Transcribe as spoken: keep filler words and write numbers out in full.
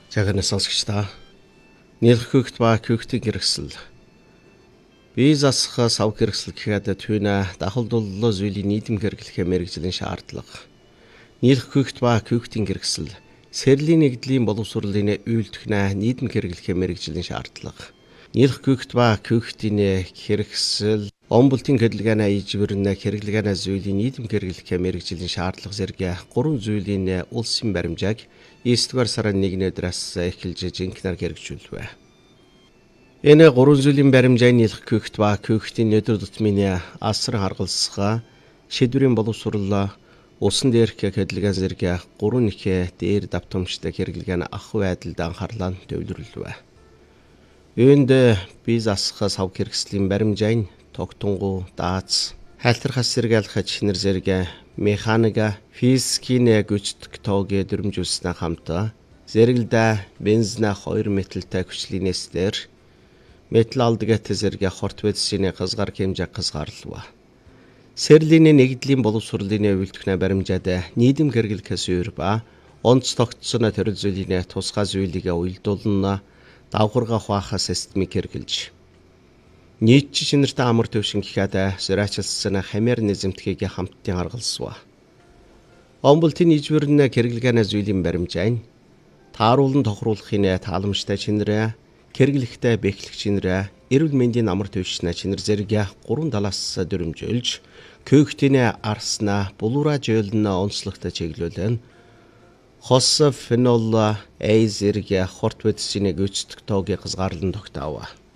Цагаан сонсогчдаа нийлх хөгт ба хөгтөг хэрэгсэл бие засах сав хэрэгсэл гэхэд түүнэ дахал дуллоо зүйлийн нийтэм хэрэглэхээ мэрэгжлийн шаардлага. Нийлх хөгт ба хөгтийн хэрэгсэл сэрлийн нэгдлийн боловсруулалтын үйлдвэрнэ нийтэм хэрэглэхээ мэрэгжлийн шаардлага. Нийлх хөгт ба хөгтийн хэрэгсэл Омболтын хөдөлгөөнө ижбэрнэ хэрэглэгээний зүйлийн нийтэм хэрэглэхээ мэрэгжлийн шаардлага зэрэг гурван зүйлийн улсын баримжааг эсдүгээр сарын нэгний өдрөөс эхэлж жинхэнээр хэрэгжүүлвэ. Энэ гурван зүйлийн баримжааг нийлх хөгт ба хөгтийн өдөр тутмын асар харгалзах шийдвэрийн боловсруулал усан дээрх хөдөлгөөн зэрэг гурван их дээр давтамжтай хэрэглэгээний ах байдалд анхаарлаа төвлөрлөвэ. Үүнд бие засах сав хэрэгслийн баримжааг тогтонгу даац хайлтрах сэргээлх чинэр зэрэг механика физикийн гүйцэтгэх тоогийн дүрмжүүлснэ хамт зэрэглдэ бензин хоёр металтай хүчлийн нэстэр метал алдгат зэрэг хорт бэдсийн газгаар хэмжээ газгаарлав. Сэрлийн нэгдлийн боловсруулалтын үйлдвэрнэ баримжаад нийтэм хэрэглэхээс өөр ба онц тогтсон төрөл зүйлийн тусгай зүйлийг уялдуулна давхарга хуваах системийг хэрэгжилж нийт шинэртэй амар төвшин гэхэд зөрчилсөн хамаар низэмтгийг хамтдын харгалзав. Омболтын ижбэрнэ хэрэглэгээний зүйлийн баримжааг тааруулан тохируулахын тааламжтай чинэрэ хэрэглэхтэй бэхлэх чинэрэ эрүүл мэндийн амар төвшин чинэр зэрэг гурван талаас дүрмжүүлж көөгтийн арсна булуура жөөлнө онцлогтой чиглүүлэн хос фенол A зэрэг хорт бэдсийн гүйцэтгэх тоогийн газгаарлан тогтоов.